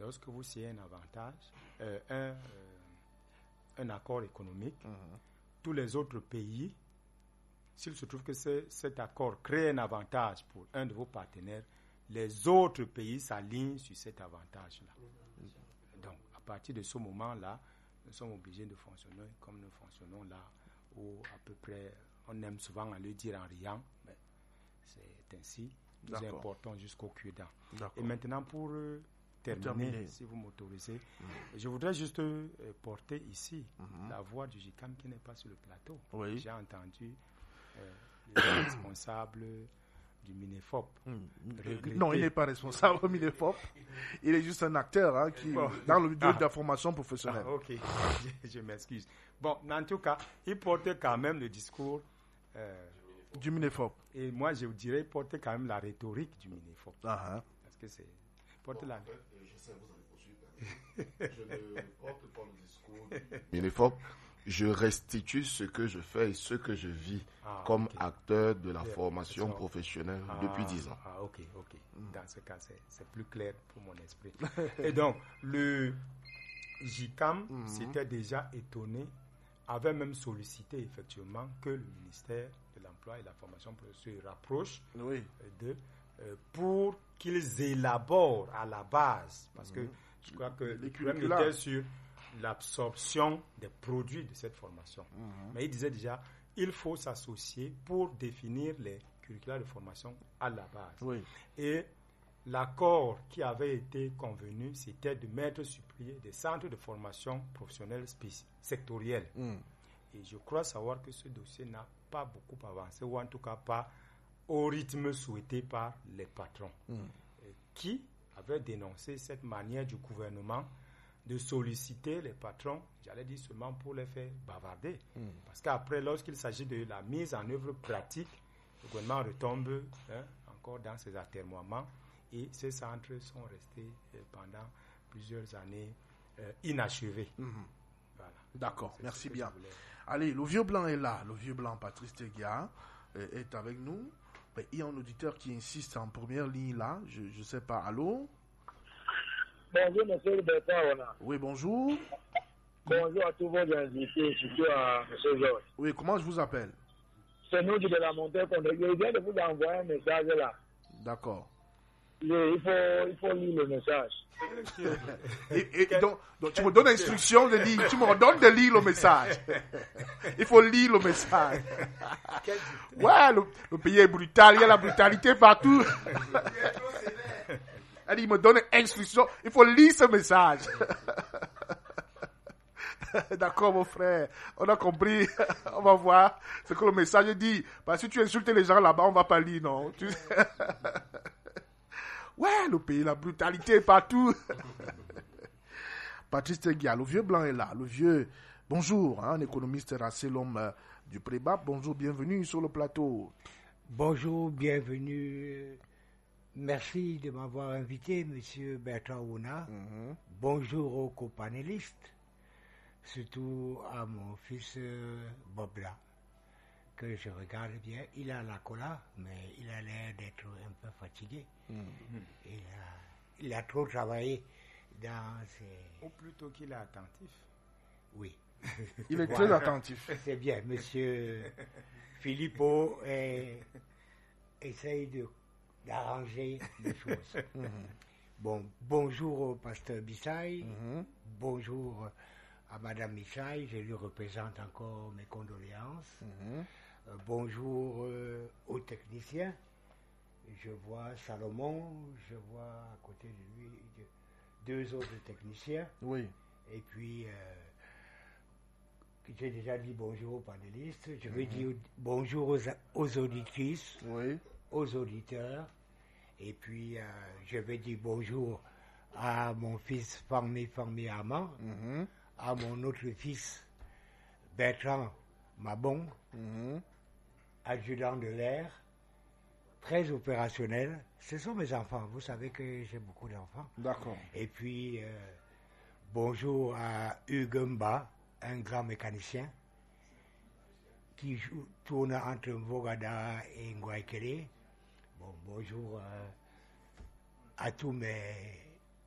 lorsque vous signez un avantage, un accord économique, tous les autres pays, s'il se trouve que cet accord crée un avantage pour un de vos partenaires, les autres pays s'alignent sur cet avantage-là. Donc, à partir de ce moment-là, nous sommes obligés de fonctionner comme nous fonctionnons là, où à peu près, on aime souvent à le dire en riant, mais c'est ainsi, nous importons jusqu'au cure-dent. Et maintenant, pour terminer, si vous m'autorisez, je voudrais juste porter ici la voix du JICAM qui n'est pas sur le plateau. Oui. J'ai entendu les responsables du Minefop. Non, il n'est pas responsable au Minefop. Il est juste un acteur qui dans le milieu de la formation professionnelle. Ok, je m'excuse. Bon, en tout cas, il portait quand même le discours du Minefop. Et moi, je vous dirais, il portait quand même la rhétorique du Minefop. Parce que c'est... Porte la... Je sais, vous allez poursuivre. Je ne porte pas le discours du Minefop. Je restitue ce que je fais et ce que je vis comme acteur de la formation professionnelle depuis 10 ans. Ok. Dans ce cas, c'est plus clair pour mon esprit. Et donc, le JICAM s'était déjà étonné, avait même sollicité effectivement que le ministère de l'Emploi et de la formation professionnelle se rapproche pour qu'ils élaborent à la base, parce que je crois que le problème était sur l'absorption des produits de cette formation. Mais il disait déjà, il faut s'associer pour définir les curricula de formation à la base. Et l'accord qui avait été convenu, c'était de mettre sur pied des centres de formation professionnelle sectoriels. Et je crois savoir que ce dossier n'a pas beaucoup avancé, ou en tout cas pas au rythme souhaité par les patrons, qui avaient dénoncé cette manière du gouvernement de solliciter les patrons, j'allais dire seulement pour les faire bavarder. Parce qu'après, lorsqu'il s'agit de la mise en œuvre pratique, le gouvernement retombe encore dans ses atermoiements et ces centres sont restés pendant plusieurs années inachevés. Voilà. D'accord, merci bien. Allez, le vieux blanc est là. Le vieux blanc, Patrice Tegia, est avec nous. Mais il y a un auditeur qui insiste en première ligne là. Je ne sais pas. Allô? Bonjour, monsieur Bertrand. Oui, bonjour. Bonjour à tous vos invités, surtout à monsieur Georges. Oui, comment je vous appelle? C'est nous de la montée qu'on je viens de vous envoyer un message là. D'accord. Il faut lire le message. Donc, tu me donnes l'instruction de lire. Tu me redonnes de lire le message. Il faut lire le message. Ouais, le pays est brutal. Il y a la brutalité partout. Il me donne une instruction. Il faut lire ce message. D'accord, mon frère. On a compris. On va voir ce que le message dit. Parce que si tu insultes les gens là-bas, on ne va pas lire, non? Ouais, le pays, la brutalité partout. Patrice Tegia, le vieux blanc est là. Le vieux, bonjour, un économiste racé, l'homme du Prébap. Bonjour, bienvenue sur le plateau. Bonjour, bienvenue. Merci de m'avoir invité, monsieur Bertrand Ouna. Bonjour aux copanélistes, surtout à mon fils Bobla, que je regarde bien. Il a la cola, mais il a l'air d'être un peu fatigué. Il a trop travaillé dans ses... Ou plutôt qu'il est attentif. Oui. Il est très attentif. C'est bien, monsieur Philippot essaye d'arranger les choses. Bon, bonjour au pasteur Bissaï, bonjour à madame Bissaï, je lui représente encore mes condoléances. Bonjour aux techniciens, je vois Salomon, je vois à côté de lui deux autres techniciens. Oui. Et puis, j'ai déjà dit bonjour aux panélistes, je vais dire bonjour aux auditrices. Oui. Aux auditeurs, et puis je vais dire bonjour à mon fils Farmi Ama, à mon autre fils Bertrand Mabon, adjudant de l'air, très opérationnel. Ce sont mes enfants, vous savez que j'ai beaucoup d'enfants. D'accord. Et puis bonjour à Hugues, un grand mécanicien qui tourne entre Vogada et Ngwaikele. Bon, bonjour à tous mes